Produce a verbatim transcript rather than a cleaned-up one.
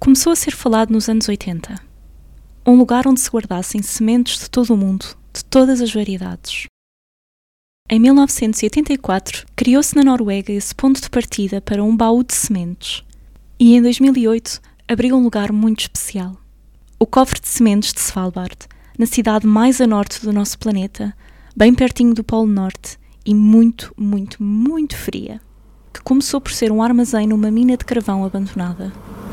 começou a ser falado nos anos oitenta. Um lugar onde se guardassem sementes de todo o mundo, de todas as variedades. Em mil novecentos e oitenta e quatro, criou-se na Noruega esse ponto de partida para um baú de sementes. E em dois mil e oito, abriu um lugar muito especial. O cofre de sementes de Svalbard, na cidade mais a norte do nosso planeta, bem pertinho do Polo Norte e muito, muito, muito fria, que começou por ser um armazém numa mina de carvão abandonada.